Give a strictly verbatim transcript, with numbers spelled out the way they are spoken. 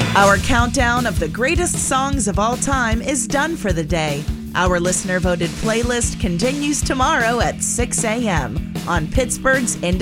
Our countdown of the greatest songs of all time is done for the day. Our listener-voted playlist continues tomorrow at six a.m. on Pittsburgh's Independent